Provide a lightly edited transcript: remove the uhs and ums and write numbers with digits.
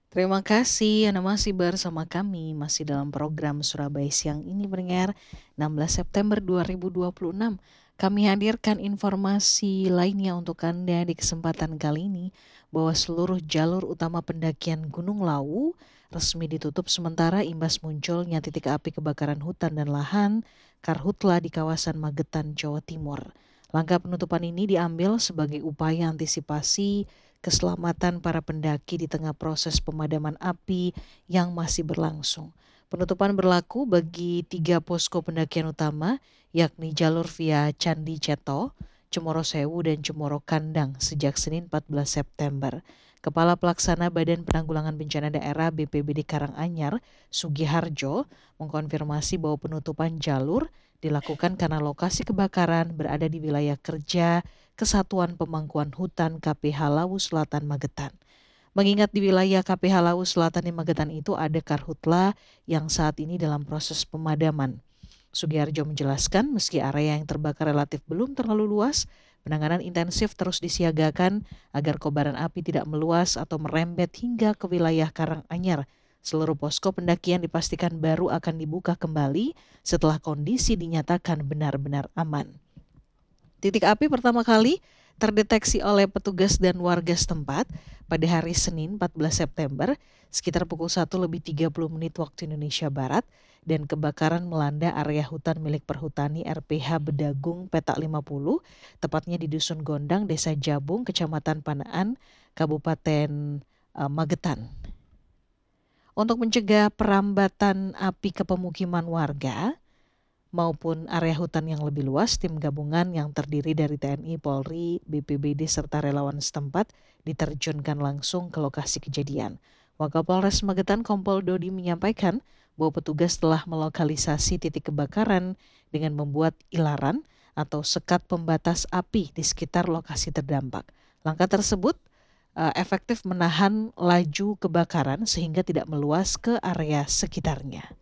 Terima kasih, Anda masih bersama kami, masih dalam program Surabaya Siang ini pendengar, 16 September 2026. Kami hadirkan informasi lainnya untuk Anda di kesempatan kali ini, bahwa seluruh jalur utama pendakian Gunung Lawu resmi ditutup sementara imbas munculnya titik api kebakaran hutan dan lahan karhutla di kawasan Magetan, Jawa Timur. Langkah penutupan ini diambil sebagai upaya antisipasi keselamatan para pendaki di tengah proses pemadaman api yang masih berlangsung. Penutupan berlaku bagi 3 posko pendakian utama, yakni jalur via Candi Ceto, Cemoro Sewu, dan Cemoro Kandang sejak Senin 14 September. Kepala Pelaksana Badan Penanggulangan Bencana Daerah BPBD Karanganyar, Sugiharjo, mengkonfirmasi bahwa penutupan jalur dilakukan karena lokasi kebakaran berada di wilayah kerja Kesatuan Pemangkuan Hutan KPH Lawu Selatan Magetan. Mengingat di wilayah KPH Lawu Selatan di Magetan itu ada karhutla yang saat ini dalam proses pemadaman. Sugiharjo menjelaskan meski area yang terbakar relatif belum terlalu luas, penanganan intensif terus disiagakan agar kobaran api tidak meluas atau merembet hingga ke wilayah Karanganyar. Seluruh posko pendakian dipastikan baru akan dibuka kembali setelah kondisi dinyatakan benar-benar aman. Titik api pertama kali terdeteksi oleh petugas dan warga setempat pada hari Senin 14 September sekitar pukul 1:30 waktu Indonesia Barat, dan kebakaran melanda area hutan milik Perhutani RPH Bedagung Petak 50, tepatnya di Dusun Gondang, Desa Jabung, Kecamatan Panaan, Kabupaten Magetan. Untuk mencegah perambatan api ke pemukiman warga maupun area hutan yang lebih luas, tim gabungan yang terdiri dari TNI, Polri, BPBD, serta relawan setempat diterjunkan langsung ke lokasi kejadian. Wakapolres Magetan Kompol Dodi menyampaikan bahwa petugas telah melokalisasi titik kebakaran dengan membuat ilaran atau sekat pembatas api di sekitar lokasi terdampak. Langkah tersebut efektif menahan laju kebakaran sehingga tidak meluas ke area sekitarnya.